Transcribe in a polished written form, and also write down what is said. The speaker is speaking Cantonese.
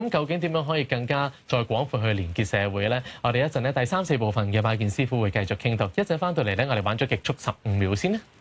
咁究竟點樣可以更加再廣闊去連結社會咧？我哋一陣咧第3、4部分嘅拜見師傅會繼續傾到，一陣翻到嚟咧，我哋玩咗極速15秒先啦。